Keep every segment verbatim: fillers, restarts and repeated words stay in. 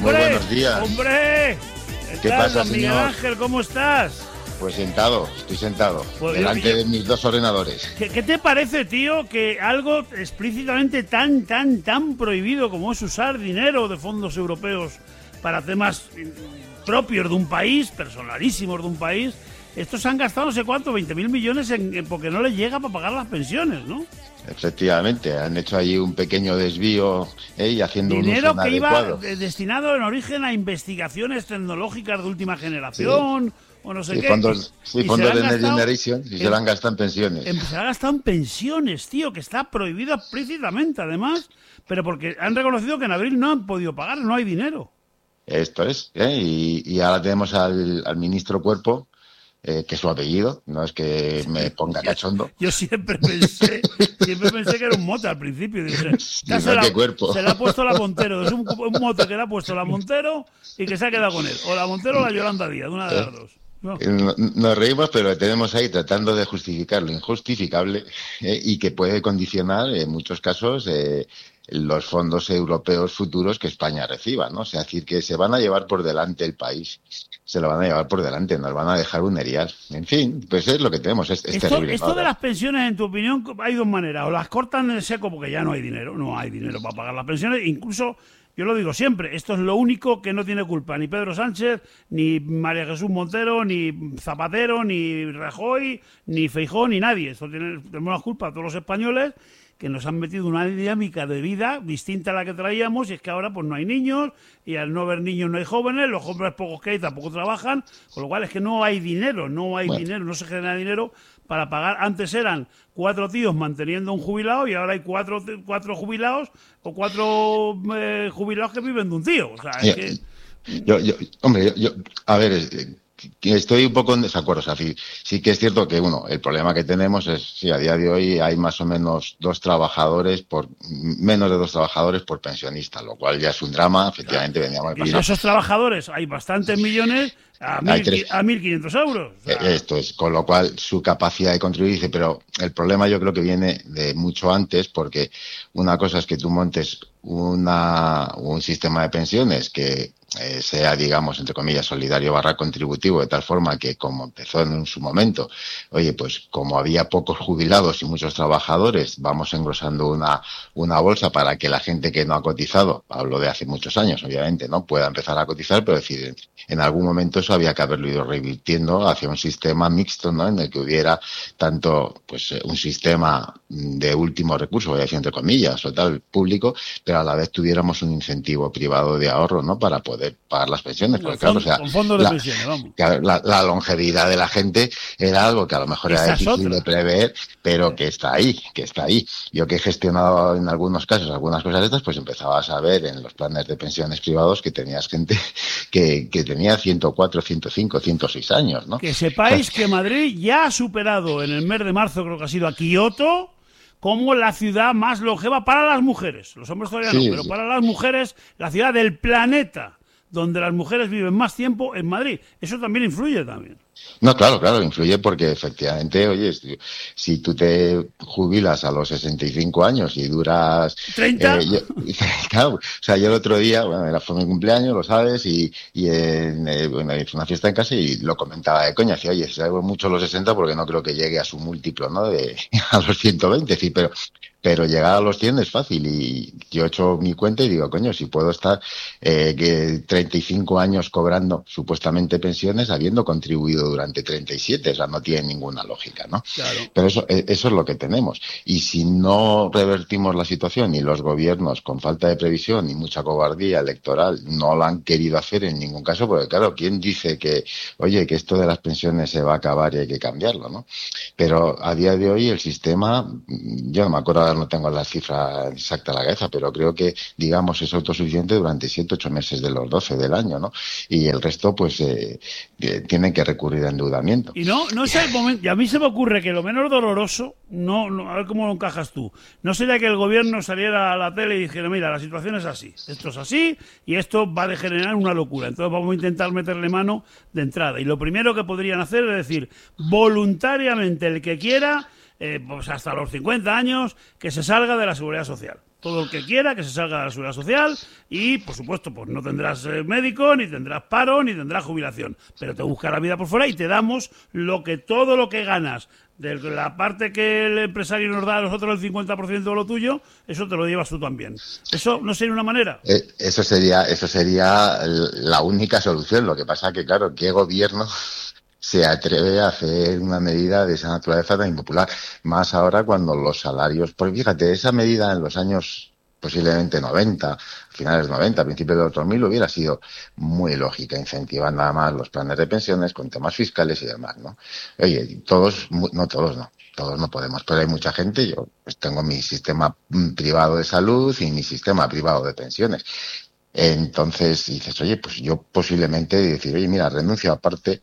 Muy buenos días. ¡Hombre! ¿Qué pasa, Miguel señor? Ángel, ¿cómo estás? Pues sentado, estoy sentado, Pues delante yo- de mis dos ordenadores. ¿Qué, qué te parece, tío, que algo explícitamente tan, tan, tan prohibido como es usar dinero de fondos europeos para temas mm, propios de un país, personalísimos de un país, estos han gastado no sé cuánto, veinte mil millones en, en- porque no les llega para pagar las pensiones, ¿no? Efectivamente, han hecho allí un pequeño desvío ¿eh? y haciendo Dinero un uso que iba inadecuado. de- destinado en origen a investigaciones tecnológicas de última generación o no sé Sí, qué. fondos, y- sí, y se fondos la han de Next gastado Generation y se en- lo han gastado en pensiones. en- se ha gastado en pensiones, tío, que está prohibido explícitamente, además, pero porque han reconocido que en abril no han podido pagar, no hay dinero. Esto es, ¿eh? y, y ahora tenemos al, al ministro Cuerpo, eh, que es su apellido, no es que me ponga cachondo. Yo siempre pensé, siempre pensé que era un mote al principio. Dije, Sí, ya no, se, la, qué cuerpo. se le ha puesto la Montero. Es un, un mote que le ha puesto la Montero y que se ha quedado con él. O la Montero o la Yolanda Díaz, una de las dos. No. Eh, no- Nos reímos, pero tenemos ahí tratando de justificar lo injustificable eh, y que puede condicionar en muchos casos eh, los fondos europeos futuros que España reciba, ¿no? O sea, es decir, que se van a llevar por delante el país, se lo van a llevar por delante, nos van a dejar un erial. En fin, pues es lo que tenemos, es, es Esto, terrible. esto ¿no? de las pensiones, en tu opinión, hay dos maneras. O las cortan en seco porque ya no hay dinero, no hay dinero para pagar las pensiones. Incluso, yo lo digo siempre, esto es lo único que no tiene culpa ni Pedro Sánchez, ni María Jesús Montero, ni Zapatero, ni Rajoy, ni Feijóo, ni nadie. Esto tiene, tenemos la culpa a todos los españoles que nos han metido una dinámica de vida distinta a la que traíamos, y es que ahora pues no hay niños, y al no haber niños no hay jóvenes, los jóvenes pocos que hay tampoco trabajan, con lo cual es que no hay dinero, no hay Bueno. dinero, no se genera dinero para pagar. Antes eran cuatro tíos manteniendo un jubilado y ahora hay cuatro, cuatro jubilados o cuatro eh, jubilados que viven de un tío. O sea, es que... Yo, yo, hombre, yo, yo- a ver, eh, que estoy un poco en desacuerdo. O sea, sí, sí que es cierto que, uno, el problema que tenemos es, sí, a día de hoy hay más o menos dos trabajadores por, menos de dos trabajadores por pensionista, lo cual ya es un drama, efectivamente, veníamos Y de pasando. esos trabajadores hay bastantes millones a Hay mil, tres. a mil quinientos euros. O sea, Eh, Esto es, con lo cual su capacidad de contribuir, dice, pero el problema yo creo que viene de mucho antes, porque una cosa es que tú montes una, un sistema de pensiones que eh, sea, digamos, entre comillas, solidario barra contributivo, de tal forma que, como empezó en su momento, oye, pues como había pocos jubilados y muchos trabajadores, vamos engrosando una, una bolsa para que la gente que no ha cotizado, hablo de hace muchos años, obviamente, ¿no?, pueda empezar a cotizar, pero decir, en algún momento eso había que haberlo ido revirtiendo hacia un sistema mixto, ¿no?, en el que hubiera tanto, pues, eh, un sistema de último recurso, voy a decir entre comillas, o tal, público, pero a la vez tuviéramos un incentivo privado de ahorro, ¿no?, para poder pagar las pensiones. con, Porque, claro, o sea, con fondos de la, pensiones, vamos. claro, la, la longevidad de la gente era algo que a lo mejor era Esa es difícil otra. de prever, pero que está ahí, que está ahí. Yo que he gestionado en algunos casos algunas cosas de estas, pues empezabas a ver en los planes de pensiones privados que tenías gente que, que tenía ciento cuatro, ciento cinco, ciento seis años, ¿no? Que sepáis que Madrid ya ha superado en el mes de marzo, creo que ha sido, a Kioto como la ciudad más longeva para las mujeres. Los hombres todavía Sí, no, pero sí. para las mujeres, la ciudad del planeta donde las mujeres viven más tiempo en Madrid. Eso también influye también. No, claro, claro, influye porque efectivamente, oye, si, si tú te jubilas a los sesenta y cinco años y duras... ¿treinta? eh, yo- claro, o sea, yo el otro día, bueno, era, fue mi cumpleaños, lo sabes, y, y en, eh, bueno, hice una fiesta en casa y lo comentaba de coña, decía, oye, salgo mucho los sesenta porque no creo que llegue a su múltiplo, ¿no?, de a los ciento veinte, sí, pero... Pero llegar a los cien es fácil y yo he hecho mi cuenta y digo, coño, si puedo estar eh, que treinta y cinco años cobrando supuestamente pensiones habiendo contribuido durante treinta y siete, o sea, no tiene ninguna lógica, ¿no? Claro. Pero eso, eh, eso es lo que tenemos. Y si no revertimos la situación y los gobiernos con falta de previsión y mucha cobardía electoral no lo han querido hacer en ningún caso, porque claro, ¿quién dice que, oye, que esto de las pensiones se va a acabar y hay que cambiarlo, ¿no? Pero a día de hoy el sistema, yo no me acuerdo, ahora no tengo la cifra exacta a la cabeza, pero creo que, digamos, es autosuficiente durante siete, ocho meses de los doce del año, ¿no? Y el resto, pues, eh, eh, tienen que recurrir a endeudamiento. Y no, no es el momento. Y a mí se me ocurre que lo menos doloroso, no, no, a ver cómo lo encajas tú, no sería que el gobierno saliera a la tele y dijera, mira, la situación es así, esto es así y esto va a degenerar una locura. Entonces vamos a intentar meterle mano de entrada. Y lo primero que podrían hacer es decir, voluntariamente el que quiera, eh, pues hasta los cincuenta años, que se salga de la seguridad social. todo el que quiera, que se salga de la seguridad social y, por supuesto, pues no tendrás eh, médico, ni tendrás paro, ni tendrás jubilación, pero te busca la vida por fuera y te damos lo que todo lo que ganas de la parte que el empresario nos da a nosotros el cincuenta por ciento de lo tuyo, eso te lo llevas tú también. ¿Eso no sería una manera? Eh, eso sería eso sería la única solución. Lo que pasa que, claro, ¿qué gobierno se atreve a hacer una medida de esa naturaleza tan impopular? Más ahora cuando los salarios... Porque fíjate, esa medida en los años posiblemente noventa, finales noventa, principios de los dos mil, hubiera sido muy lógica, incentivar nada más los planes de pensiones con temas fiscales y demás, ¿no? Oye, todos, no todos no, todos no podemos, pero hay mucha gente, yo pues tengo mi sistema privado de salud y mi sistema privado de pensiones. Entonces dices, oye, pues yo posiblemente decir, oye, mira, renuncio a parte,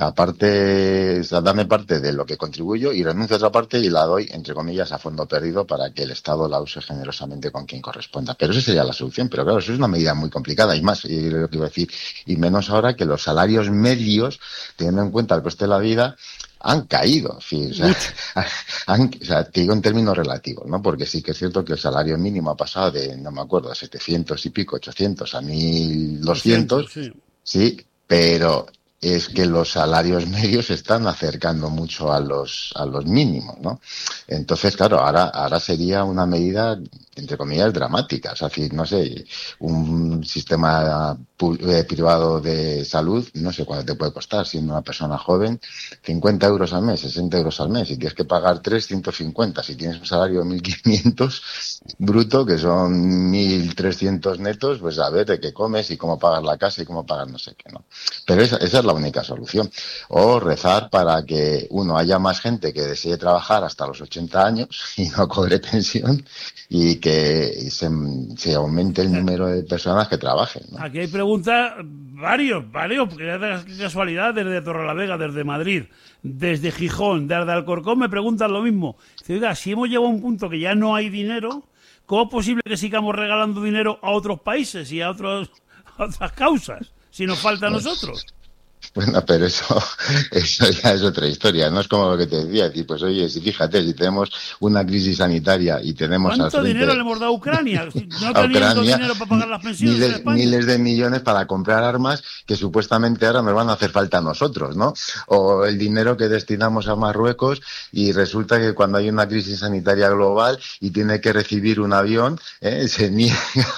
aparte, o sea, dame parte de lo que contribuyo y renuncio a otra parte y la doy, entre comillas, a fondo perdido para que el Estado la use generosamente con quien corresponda. Pero esa sería la solución. Pero claro, eso es una medida muy complicada y más, y lo que iba a decir, y menos ahora que los salarios medios, teniendo en cuenta el coste de la vida, han caído, sí, o sea, han, o sea, te digo en términos relativos, ¿no? Porque sí que es cierto que el salario mínimo ha pasado de, no me acuerdo, de setecientos y pico, ochocientos a mil doscientos, sí. sí, pero es que los salarios medios se están acercando mucho a los a los mínimos, ¿no? Entonces, claro, ahora ahora sería una medida, entre comillas, dramática. O sea, decir, no sé, un sistema privado de salud, no sé cuánto te puede costar, siendo una persona joven, cincuenta euros al mes, sesenta euros al mes, y tienes que pagar tres, ciento cincuenta. Si tienes un salario de mil quinientos bruto, que son mil trescientos netos, pues a ver de qué comes y cómo pagas la casa y cómo pagas no sé qué, ¿no? Pero esa, esa es la única solución. O rezar para que, uno, haya más gente que desee trabajar hasta los ochenta años y no cobre pensión, y que se, se aumente el número de personas que trabajen, ¿no? Aquí hay preguntas, varios, varios, porque qué casualidad, desde Torrelavega, desde Madrid, desde Gijón, desde Alcorcón, me preguntan lo mismo. Dice, oiga, si hemos llegado a un punto que ya no hay dinero, ¿cómo es posible que sigamos regalando dinero a otros países y a, otros, a otras causas, si nos falta a nosotros? Bueno, pero eso, eso ya es otra historia, no es como lo que te decía, decir, pues oye, si fíjate, si tenemos una crisis sanitaria y tenemos... ¿Cuánto frente, dinero le hemos dado a Ucrania? No teníamos dinero para pagar las pensiones miles, en España. Miles de millones para comprar armas que supuestamente ahora nos van a hacer falta a nosotros, ¿no? O el dinero que destinamos a Marruecos y resulta que cuando hay una crisis sanitaria global y tiene que recibir un avión, ¿eh? se niega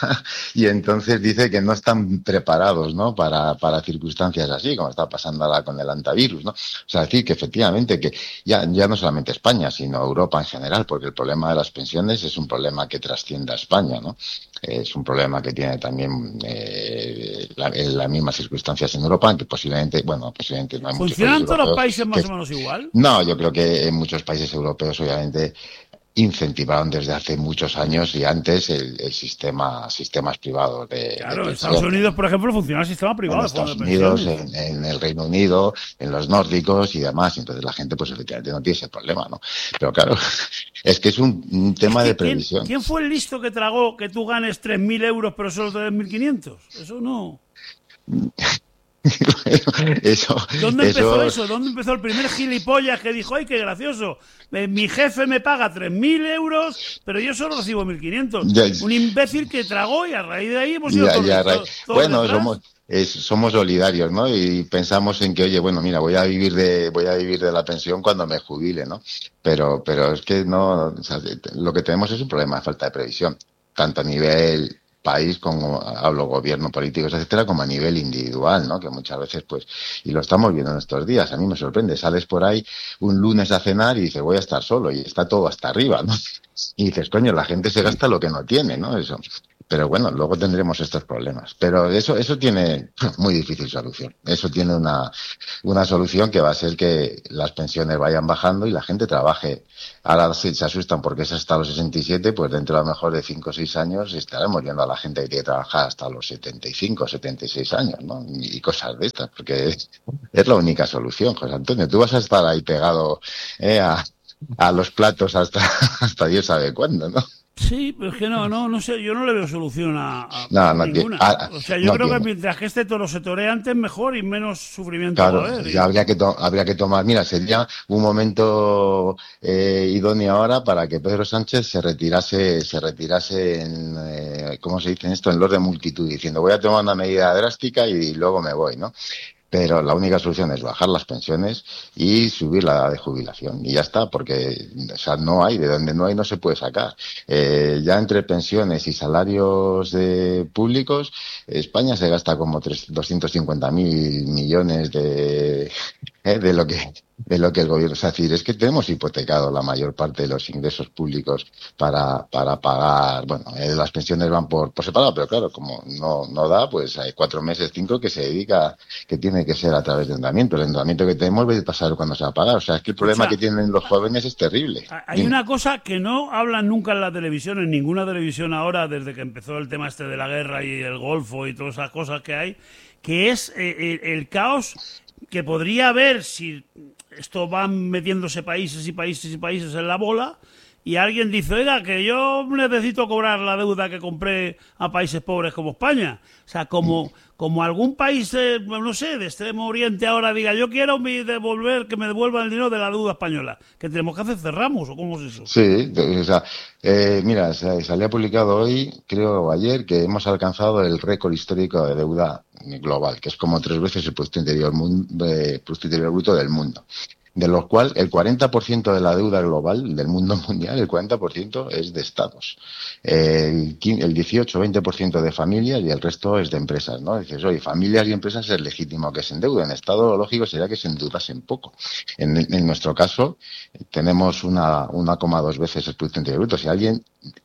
y entonces dice que no están preparados, ¿no? Para, para circunstancias así, como está pasando ahora con el antivirus, ¿no? O sea, decir que efectivamente que ya, ya no solamente España, sino Europa en general, porque el problema de las pensiones es un problema que trasciende a España, ¿no? Es un problema que tiene también eh, la, las mismas circunstancias en Europa, aunque posiblemente, bueno, posiblemente no hay muchos ¿Funcionan todos los países más que, o menos igual? No, yo creo que en muchos países europeos, obviamente, incentivaron desde hace muchos años y antes el, el sistema sistemas privados de claro, de en Estados Unidos, por ejemplo, funciona el sistema privado. En Estados Unidos, en, en el Reino Unido, en los nórdicos y demás. Entonces la gente, pues efectivamente no tiene ese problema, ¿no? Pero claro, es que es un, un tema es que de previsión. ¿quién, ¿Quién fue el listo que tragó que tú ganes tres mil euros pero solo te den mil quinientos? Eso no... Bueno, eso, ¿Dónde empezó eso... eso? ¿Dónde empezó el primer gilipollas que dijo, ay, qué gracioso? Eh, mi jefe me paga tres mil euros, pero yo solo recibo mil quinientos. Ya, un imbécil que tragó y a raíz de ahí hemos ido ya, todos, ya, todos, todos Bueno, detrás. somos... Es, somos solidarios, ¿no? Y pensamos en que, oye, bueno, mira, voy a vivir de voy a vivir de la pensión cuando me jubile, ¿no? Pero pero es que no, o sea, lo que tenemos es un problema de falta de previsión, tanto a nivel país como hablo gobierno, políticos, etcétera, como a nivel individual, ¿no? Que muchas veces, pues, y lo estamos viendo en estos días, a mí me sorprende, sales por ahí un lunes a cenar y dices, voy a estar solo, y está todo hasta arriba, ¿no? Y dices, coño, la gente se gasta lo que no tiene, ¿no? Eso. Pero bueno, luego tendremos estos problemas. Pero eso eso tiene muy difícil solución. Eso tiene una, una solución que va a ser que las pensiones vayan bajando y la gente trabaje. Ahora se, se asustan porque es hasta los sesenta y siete, pues dentro a lo mejor de cinco o seis años estaremos viendo a la gente que tiene que trabajar hasta los setenta y cinco, setenta y seis años, ¿no? Y cosas de estas, porque es, es la única solución, José Antonio. Tú vas a estar ahí pegado eh, a, a los platos hasta, hasta Dios sabe cuándo, ¿no? Sí, pero es que no, no, no sé, yo no le veo solución a, a No, no ninguna. a, O sea, yo no creo que tiene. mientras que este toro se toree antes, mejor y menos sufrimiento va a Claro, haber. ya Y- habría que, to- habría que tomar, mira, sería un momento eh, idóneo ahora para que Pedro Sánchez se retirase, se retirase en, eh, ¿cómo se dice esto? En los de multitud, diciendo voy a tomar una medida drástica y luego me voy, ¿no? Pero la única solución es bajar las pensiones y subir la edad de jubilación. Y ya está, porque o sea, no hay, de donde no hay no se puede sacar. Eh, ya entre pensiones y salarios de públicos, España se gasta como doscientos cincuenta mil millones de, eh, de lo que de lo que el gobierno. Es decir, es que tenemos hipotecado la mayor parte de los ingresos públicos para, para pagar. Bueno, eh, las pensiones van por, por separado, pero claro, como no, no da, pues hay cuatro meses, cinco que se dedica, que tiene que ser a través de endeudamiento. El endeudamiento que tenemos debe pasar cuando se va a pagar. O sea, es que el problema que Escucha, tienen los jóvenes es terrible. hay Dime. una cosa que no hablan nunca en la televisión, en ninguna televisión ahora, desde que empezó el tema este de la guerra y el Golfo y todas esas cosas que hay, que es eh, el, el caos que podría haber si esto van metiéndose países y países y países en la bola y alguien dice, oiga, que yo necesito cobrar la deuda que compré a países pobres como España. O sea, como, como algún país, eh, no sé, de Extremo Oriente ahora diga, yo quiero mi devolver, que me devuelvan el dinero de la deuda española. ¿Qué tenemos que hacer? ¿Cerramos o cómo es eso? Sí, o sea, eh, mira, se, se había publicado hoy, creo ayer, que hemos alcanzado el récord histórico de deuda global, que es como tres veces el Producto Interior, mun- eh, Producto Interior Bruto del mundo. De lo cual el cuarenta por ciento de la deuda global del mundo mundial, el cuarenta por ciento es de estados. El, quin- el dieciocho o veinte por ciento de familias y el resto es de empresas, ¿no? Dices, oye, familias y empresas es legítimo que se endeuden. Estado lo lógico sería que se endeudasen poco. En, en nuestro caso, tenemos una uno coma dos veces el Producto Interior Bruto. Si alguien,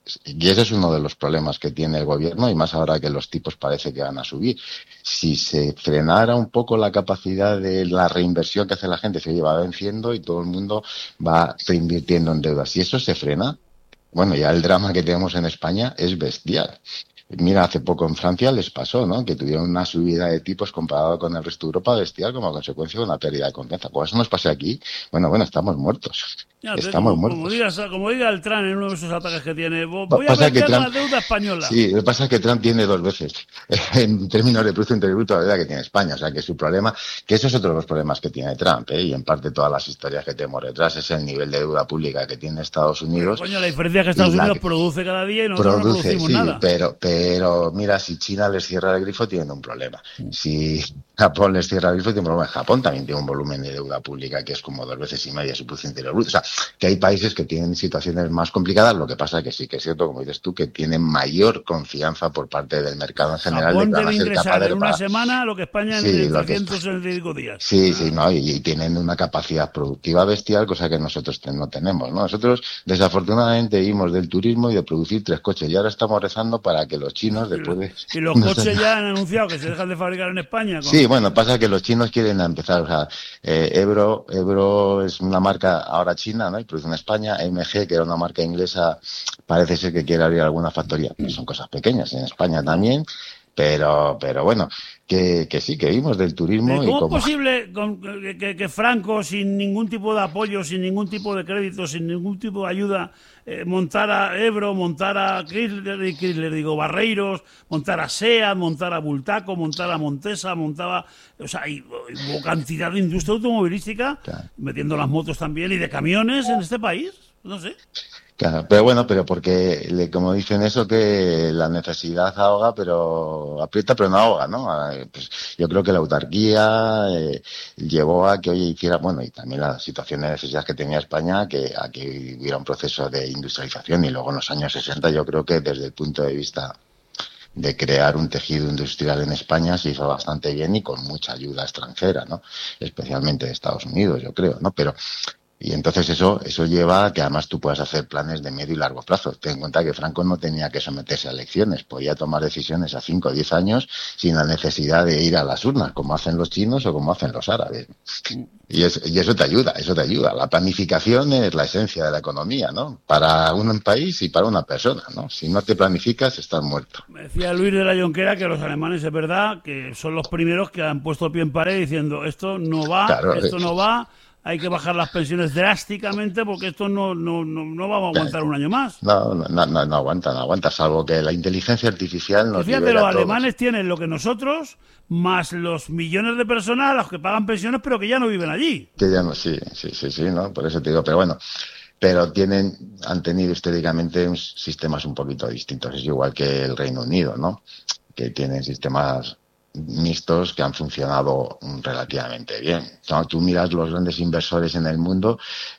y ese es uno de los problemas que tiene el gobierno, y más ahora que los tipos parece que van a subir. Si se frenara un poco la capacidad de la reinversión que hace la gente, se lleva venciendo y todo el mundo va reinvirtiendo en deuda. Si eso se frena, bueno, ya el drama que tenemos en España es bestial. Mira, hace poco en Francia les pasó, ¿no? Que tuvieron una subida de tipos comparado con el resto de Europa bestial como consecuencia de una pérdida de confianza. Cuando eso nos pase aquí, bueno, bueno, estamos muertos. Ya, te- Estamos como, como, muertos. digas, como diga el Tran en uno de esos ataques que tiene, "Vo- Pa- voy a Pasa que vender la Trump, deuda española". sí, lo que pasa es que Trump tiene dos veces en términos de Producto Interior Bruto la deuda que tiene España, o sea que su problema, que eso es otro de los problemas que tiene Trump, ¿eh? Y en parte todas las historias que tenemos detrás es el nivel de deuda pública que tiene Estados Pero, Unidos coño, la diferencia es que y Estados la Unidos que produce cada día y nosotros no produce, producimos sí, nada. pero, pero mira, si China les cierra el grifo tienen un problema. Si Japón les cierra el grifo tiene un problema. Japón también tiene un volumen de deuda pública que es como dos veces y media su Producto Interior Bruto. O sea, que hay países que tienen situaciones más complicadas, lo que pasa que sí que es cierto, como dices tú, que tienen mayor confianza por parte del mercado en general de Japón que van debe a ser ingresar capaces en de una pagar. semana lo que España en, Sí, en lo que trescientos sesenta y cinco días. Sí, sí, no, y, y tienen una capacidad productiva bestial, cosa que nosotros te- no tenemos, ¿no? Nosotros, desafortunadamente, vivimos del turismo y de producir tres coches, y ahora estamos rezando para que los chinos, Y, lo- después de... y los nos coches den- ya han anunciado que se dejan de fabricar en España. Sí, Con... bueno, pasa que los chinos quieren empezar, o sea, eh, Ebro, Ebro es una marca ahora china, ¿no? Y produce en España, M G, que era una marca inglesa, parece ser que quiere abrir alguna factoría, pero son cosas pequeñas, en España también, pero, pero bueno, que, que sí, que vivimos del Eh, turismo y ¿Cómo es como... posible con- que, que- que Franco, sin ningún tipo de apoyo, sin ningún tipo de crédito, sin ningún tipo de ayuda, eh, montara Ebro, montara Chrysler, y Chrysler, digo, Barreiros, montara SEAT, montara Bultaco, montara Montesa, montaba... O sea, y- y hubo cantidad de industria automovilística, Claro. metiendo las motos también, y de camiones en este país. No sé. Claro, pero bueno, pero porque, le- como dicen eso, que la necesidad ahoga, pero aprieta, pero no ahoga, ¿no? Ah, pues yo creo que la autarquía eh, llevó a que hoy hiciera, bueno, y también la situación de necesidad que tenía España, que a que hubiera un proceso de industrialización y luego en los años sesenta yo creo que desde el punto de vista de crear un tejido industrial en España se hizo bastante bien y con mucha ayuda extranjera, ¿no? Especialmente de Estados Unidos, yo creo, ¿no? Pero y entonces eso eso lleva a que además tú puedas hacer planes de medio y largo plazo. Ten en cuenta que Franco no tenía que someterse a elecciones, podía tomar decisiones a cinco o diez años sin la necesidad de ir a las urnas, como hacen los chinos o como hacen los árabes. Y, es, y eso te ayuda, eso te ayuda. La planificación es la esencia de la economía, ¿no? Para un país y para una persona, ¿no? Si no te planificas, estás muerto. Me decía Luis de la Jonquera que los alemanes, es verdad, que son los primeros que han puesto pie en pared diciendo esto no va, Claro, esto eh, no va, hay que bajar las pensiones drásticamente porque esto no, no, no, no vamos a aguantar un año más. No, no, no, no aguanta, no aguanta, salvo que la inteligencia artificial nos Fíjate, libere los a todos. alemanes tienen lo que nosotros, más los millones de personas a los que pagan pensiones pero que ya no viven allí. Que ya no, sí, sí, sí, sí, ¿no? Por eso te digo, pero bueno, pero tienen, han tenido históricamente unos sistemas un poquito distintos, es igual que el Reino Unido, ¿no? Que tienen sistemas mixtos que han funcionado relativamente bien. Cuando tú miras los grandes inversores en el mundo,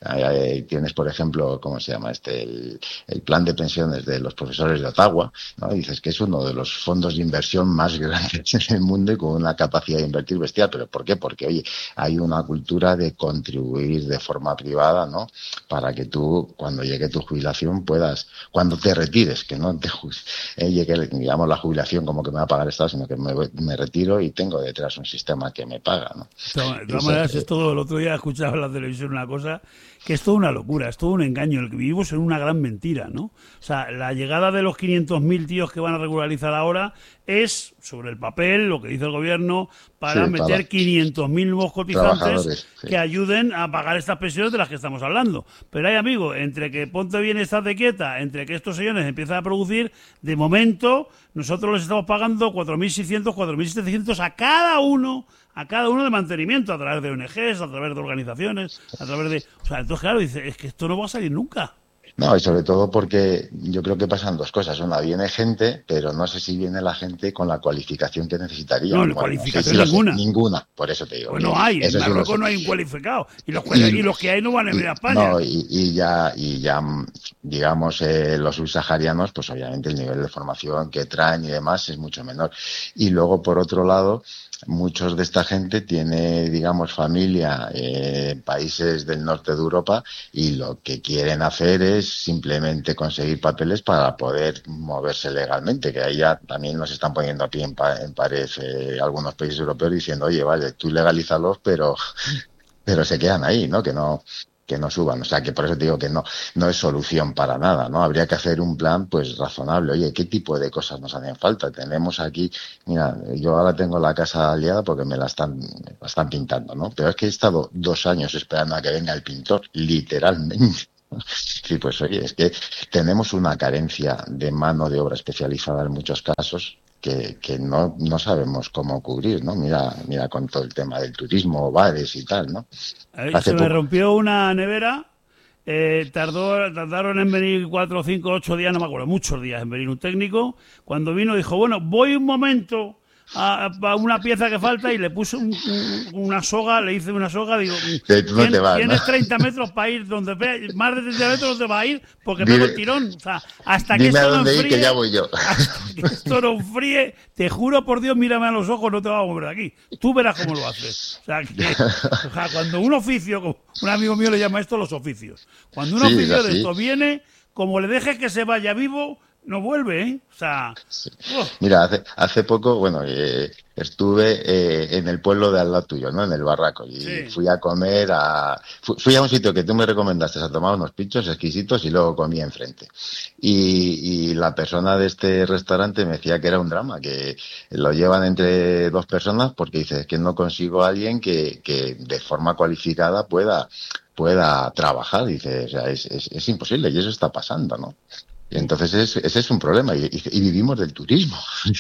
eh, tienes, por ejemplo, ¿cómo se llama este? El, el plan de pensiones de los profesores de Ottawa, ¿no? Y dices que es uno de los fondos de inversión más grandes en el mundo y con una capacidad de invertir bestial. ¿Pero por qué? Porque, oye, hay una cultura de contribuir de forma privada, ¿no? Para que tú, cuando llegue tu jubilación, puedas, cuando te retires, que no te eh, llegue, digamos, la jubilación como que me va a pagar el Estado, sino que me, me retiro y tengo detrás un sistema que me paga, ¿no? De todas maneras, es todo, el otro día escuchaba en la televisión una cosa que es toda una locura, es todo un engaño, el que vivimos en una gran mentira, ¿no? O sea, la llegada de los quinientos mil tíos que van a regularizar ahora es, sobre el papel, lo que dice el gobierno, para sí, meter quinientos mil nuevos cotizantes sí. que ayuden a pagar estas pensiones de las que estamos hablando. Pero hay, amigo, entre que ponte bien, estate quieta, entre que estos señores empiezan a producir, de momento, nosotros les estamos pagando cuatro mil seiscientos, cuatro mil setecientos a cada uno, a cada uno de mantenimiento, a través de O N Ges, a través de organizaciones, a través de... O sea, entonces, claro, dice, es que esto no va a salir nunca. No, y sobre todo porque yo creo que pasan dos cosas. Una, viene gente, pero no sé si viene la gente con la cualificación que necesitaría. No, bueno, cualificación no sé si ninguna. Sé, ninguna, por eso te digo. Pues no hay, en Marruecos no hay un cualificado. Y los, y, y los que hay no van a venir a España. No, y, y ya, y ya digamos, eh, los subsaharianos, pues obviamente el nivel de formación que traen y demás es mucho menor. Y luego, por otro lado, muchos de esta gente tiene, digamos, familia eh, en países del norte de Europa y lo que quieren hacer es simplemente conseguir papeles para poder moverse legalmente, que ahí ya también nos están poniendo a pie en, pa en pared eh, algunos países europeos diciendo, oye, vale, tú legalízalos, pero, pero se quedan ahí, ¿no? Que no... que no suban, o sea que por eso te digo que no no es solución para nada, ¿no? Habría que hacer un plan pues razonable. Oye, ¿qué tipo de cosas nos hacen falta? Tenemos aquí, mira, yo ahora tengo la casa liada porque me la están, me la están pintando, ¿no? Pero es que he estado dos años esperando a que venga el pintor, literalmente. Sí, pues oye, es que tenemos una carencia de mano de obra especializada en muchos casos que, que no, no sabemos cómo cubrir, ¿no? Mira, mira con todo el tema del turismo, bares y tal, ¿no? Hace se me poco... rompió una nevera, eh, tardó, tardaron en venir cuatro, cinco, ocho días, no me acuerdo, muchos días en venir un técnico. Cuando vino dijo, bueno, voy un momento a, a una pieza que falta y le puse un, un, una soga, le hice una soga, digo, no te vas, tienes ¿no? treinta metros para ir donde más de treinta metros te va a ir porque dime, pego el tirón, o sea, hasta que dime esto a dónde no enfríe, ir, que ya voy yo. Hasta que esto no enfríe, te juro por Dios, mírame a los ojos, no te vas a mover de aquí, tú verás cómo lo haces. O sea, que, o sea, cuando un oficio, como un amigo mío le llama esto los oficios, cuando un sí, oficio así. de esto viene, como le dejes que se vaya vivo, no vuelve, ¿eh? O sea... Sí. Oh. Mira, hace, hace poco, bueno, eh, estuve eh, en el pueblo de al lado tuyo, ¿no? En el Barraco. Y sí. fui a comer a... Fui, fui a un sitio que tú me recomendaste a tomar unos pinchos exquisitos y luego comí enfrente. Y, y la persona de este restaurante me decía que era un drama, que lo llevan entre dos personas porque dice que no consigo a alguien que, que de forma cualificada pueda, pueda trabajar. Dice, o sea, es, es, es imposible y eso está pasando, ¿no? Y entonces es, ese es un problema y, y, y vivimos del turismo,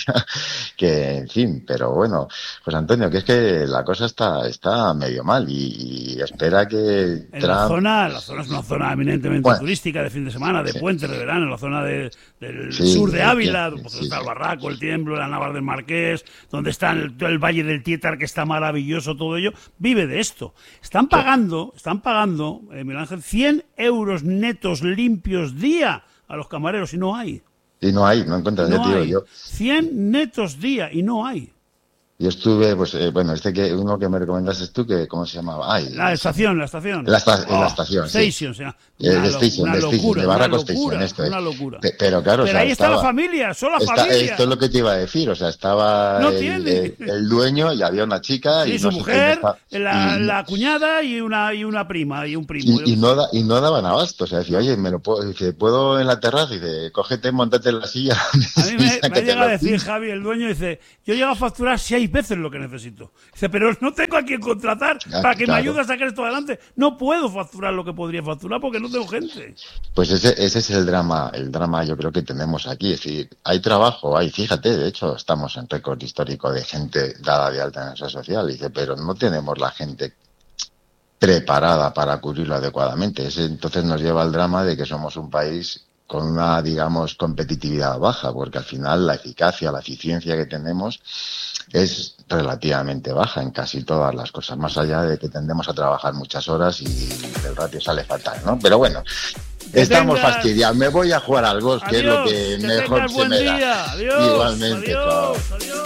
que en fin, pero bueno, pues Antonio, que es que la cosa está está medio mal y, y espera que... En la zona, la zona es una zona eminentemente bueno, turística de fin de semana, de sí. puentes de verano, en la zona de, del sí, sur de Ávila, donde sí, está sí. el Barraco, el Tiemblo, la Navar del Marqués, donde está el, el Valle del Tietar, que está maravilloso, todo ello, vive de esto. Están pagando, están pagando, eh, Miguel Ángel, cien euros netos limpios día a los camareros y no hay. Y no hay, no encuentras, no ya, tío, hay. yo. cien netos día y no hay. Yo estuve, pues, eh, bueno, este que uno que me recomendaste tú, que ¿cómo se llamaba? Ay, la estación, la estación. La, esta, oh, la estación, Station, sí. o sea, una, una, station, una station, locura, de Barraco una locura, Station, esto es. Una locura. Pe pero claro, pero o sea, ahí está estaba, la familia, son la está, familia. Esto es lo que te iba a decir, o sea, estaba no el, tiene. el, el dueño y había una chica sí, y su no mujer, sé la, y, la cuñada y una y una prima y un primo. Y, y, no, da, y no daban abasto, o sea, decía, oye, me lo puedo, dice, ¿puedo en la terraza? Dice, cógete, montate en la silla. A mí me, me ha llegado a decir, Javi, el dueño, dice, yo llego a facturar seis veces lo que necesito. Dice, pero no tengo a quien contratar ah, para que claro. me ayude a sacar esto adelante. No puedo facturar lo que podría facturar porque no tengo gente. Pues ese, ese es el drama, el drama yo creo que tenemos aquí. Es decir, hay trabajo, hay, fíjate, de hecho estamos en récord histórico de gente dada de alta en la seguridad social. Dice, pero no tenemos la gente preparada para cubrirlo adecuadamente. Ese, entonces nos lleva al drama de que somos un país con una, digamos, competitividad baja, porque al final la eficacia, la eficiencia que tenemos es relativamente baja en casi todas las cosas, más allá de que tendemos a trabajar muchas horas y el ratio sale fatal, ¿no? Pero bueno, que estamos tengas... fastidiados. Me voy a jugar al golf, que adiós, es lo que, que mejor se buen me día. da. Adiós, Igualmente. adiós, Chao. adiós.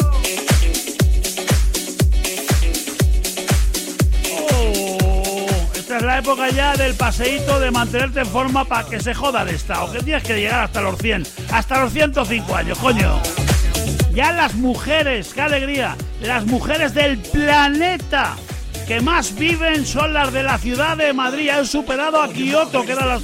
Esta es la época ya del paseíto, de mantenerte en forma para que se joda el estado. Que tienes que llegar hasta los cien, hasta los ciento cinco años, coño. Ya las mujeres, qué alegría, las mujeres del planeta que más viven son las de la ciudad de Madrid. Han superado a Kioto, que eran las